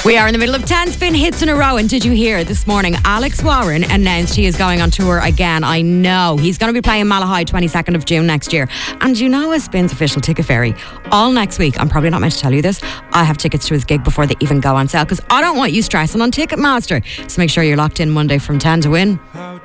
We are in the middle of 10 spin hits in a row, and did you hear this morning Alex Warren announced he is going on tour again? I know. He's going to be playing Malahide 22nd of June next year. And you know, a Spin's official ticket fairy, all next week, I'm probably not meant to tell you this, I have tickets to his gig before they even go on sale, because I don't want you stressing on Ticketmaster. So make sure you're locked in Monday from 10 to win.